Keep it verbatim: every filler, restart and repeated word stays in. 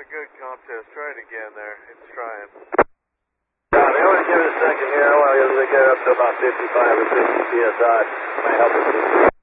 a good contest. Try it again there. It's trying. Yeah, they only give it a second here. I want to get it up to about fifty-five or sixty P S I. Might help us.